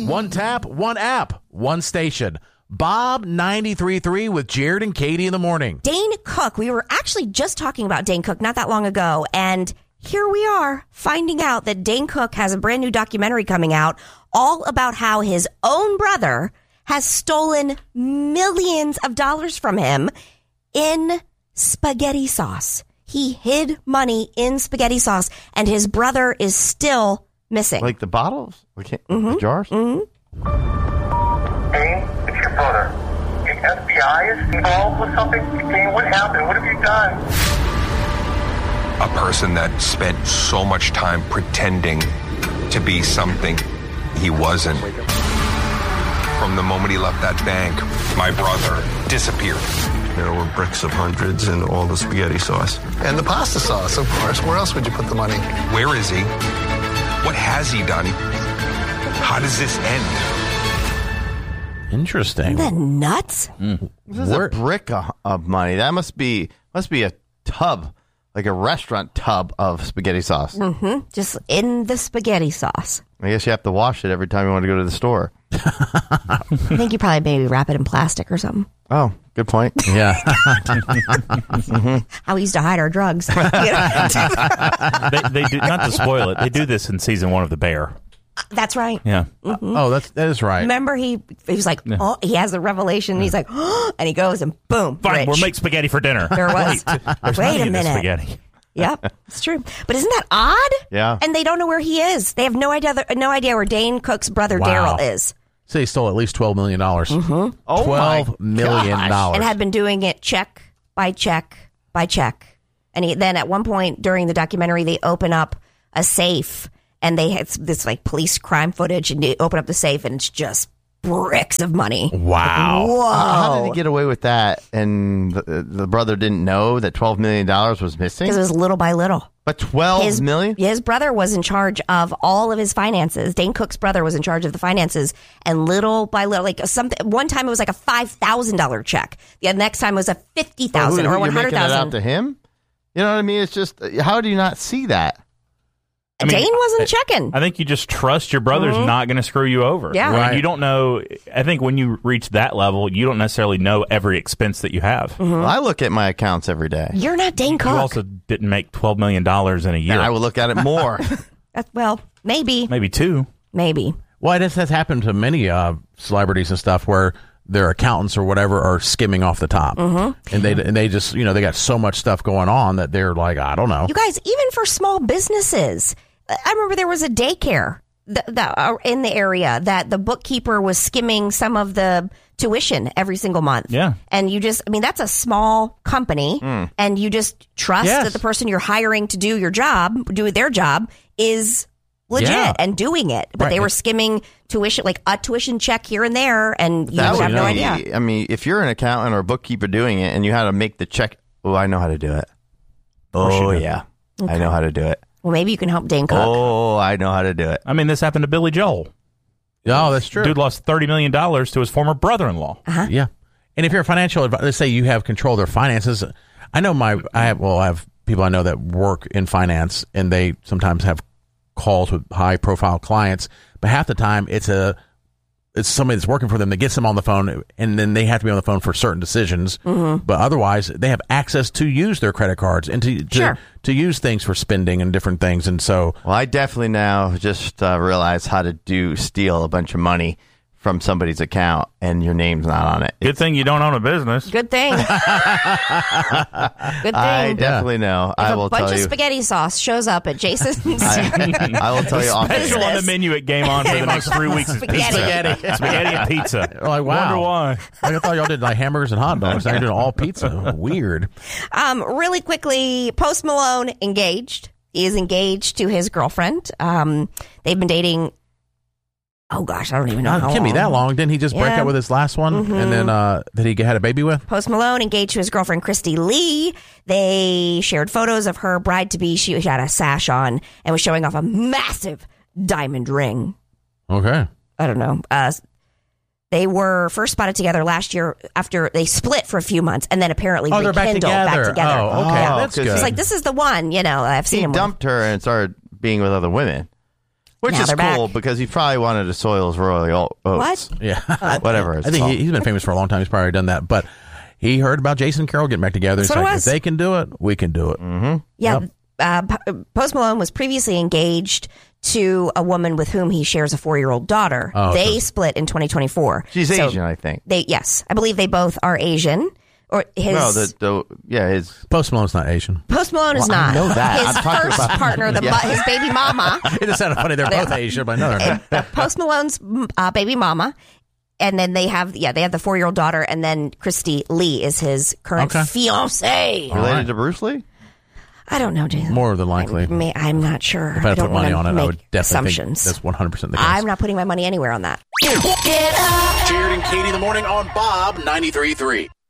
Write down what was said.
One tap, one app, one station. Bob 93.3 with Jared and Katie in the morning. Dane Cook. We were actually just talking about Dane Cook not that long ago, and here we are finding out that Dane Cook has a brand new documentary coming out all about how his own brother has stolen millions of dollars from him in spaghetti sauce. He hid money in spaghetti sauce, and his brother is still missing. Like the bottles? The jars? Dane, it's your brother. The FBI is involved with something? Dane, what happened? What have you done? A person that spent so much time pretending to be something he wasn't. From the moment he left that bank, my brother disappeared. There were bricks of hundreds and all the spaghetti sauce. And the pasta sauce, of course. Where else would you put the money? Where is he? What has he done? How does this end? Interesting. Isn't that nuts? This is a brick of money. That must be a tub, like a restaurant tub of spaghetti sauce. Mm-hmm. Just in the spaghetti sauce. I guess you have to wash it every time you want to go to the store. I think you probably maybe wrap it in plastic or something. Oh, good point. Yeah. How we used to hide our drugs. They do, not to spoil it, they do this in season 1 of The Bear. That's right. Yeah. Oh, that is right. Remember, he was like, oh, he has the revelation. And he's like, oh, and he goes and boom, Fine, rich. we'll make spaghetti for dinner. There was. There's Wait money a in this minute. spaghetti. Yep, it's true. But isn't that odd? Yeah. And they don't know where he is. They have no idea where Dane Cook's brother Wow. Daryl is. So he stole at least $12 million. Mm-hmm. Oh, $12 million. And had been doing it check by check by check. And then at one point during the documentary, they open up a safe and they had this like police crime footage, and they open up the safe and it's just bricks of money. Wow. Whoa. How did he get away with that? And the brother didn't know that $12 million was missing? Because it was little by little. But $12 million? His brother was in charge of all of his finances. Dane Cook's brother was in charge of the finances, and little by little, like something. One time it was like a $5,000 check. The next time it was a $50,000 or You're making it out $100,000. to him? You know what I mean? It's just, how do you not see that? I mean, Dane wasn't checking. I think you just trust your brother's not going to screw you over. Yeah. When Right. You don't know. I think when you reach that level, you don't necessarily know every expense that you have. Well, I look at my accounts every day. You're not Dane Cook. You also didn't make $12 million in a year. And I will look at it more. Well, maybe. Maybe 2. Maybe. Well, this has happened to many celebrities and stuff where their accountants or whatever are skimming off the top. Mm-hmm. And they just, they got so much stuff going on that they're like, I don't know. You guys, even for small businesses, I remember there was a daycare that in the area that the bookkeeper was skimming some of the tuition every single month. Yeah. And that's a small company, and you just trust Yes. that the person you're hiring to do their job is legit Yeah. and doing it. But Right. they were skimming tuition, like a tuition check here and there, and you That would have would no be- idea. I mean, if you're an accountant or a bookkeeper doing it and you had to make the check, I know how to do it. Oh, yeah. I know how to do it. Well, maybe you can help Dane Cook. Oh, I know how to do it. I mean, this happened to Billy Joel. Oh, that's true. Dude lost $30 million to his former brother-in-law. Yeah. And if you're a financial advisor, let's say you have control of their finances. I know I have people I know that work in finance, and they sometimes have calls with high profile clients, but half the time it's somebody that's working for them that gets them on the phone, and then they have to be on the phone for certain decisions. Mm-hmm. But otherwise, they have access to use their credit cards and to use things for spending and different things. And so, Well, I definitely now just realize how to steal a bunch of money from somebody's account, and your name's not on it. Good thing you don't own a business. Good thing. Good thing. I definitely know. If I will a bunch tell of you. spaghetti sauce shows up at Jason's. I will tell you off air. Special on the menu at Game On for the next 3 weeks is Spaghetti. pizza. Spaghetti and pizza. like, wow. Wonder why. Like, I thought y'all did like hamburgers and hot dogs. Now you're doing all pizza. Weird. Really quickly, Post Malone engaged. He is engaged to his girlfriend. They've been dating. Oh gosh, I don't even know how Can't be long. that long. Didn't he just break Yeah. up with his last one, and then that he had a baby with? Post Malone engaged to his girlfriend Christy Lee. They shared photos of her bride to be. She had a sash on and was showing off a massive diamond ring. Okay. I don't know. They were first spotted together last year after they split for a few months, and then apparently they're back rekindled together. Oh, okay. Yeah. That's good. It's like, this is the one. I've seen He him. dumped her and started being with other women. Which Now is they're cool back. because he probably wanted to soil his royal oats. What? Yeah. Whatever. It's I think called. he's been famous for a long time. He's probably done that. But he heard about Jason Carroll getting back together. That's It's what it like, was. if they can do it, we can do it. Mm-hmm. Yeah. Yep. Post Malone was previously engaged to a woman with whom he shares a 4-year-old daughter. Oh, okay. They split in 2024. She's So Asian, I think. Yes, I believe they both are Asian. Or his No, his Post Malone's not Asian. Post Malone is Well, I not. know that. His I'm talking first about- partner, his baby mama. It just sounded funny. They're both Asian, but I know they're not. Post Malone's baby mama. And then they have the 4-year-old daughter, and then Christy Lee is his current Okay. fiance. related to Bruce Lee. I don't know, Jason. More than likely. I'm not sure. If I had to don't put money wanna on it, I make would definitely assumptions. think that's 100% the case. I'm not putting my money anywhere on that. Jared and Katie in the morning on Bob 93.3.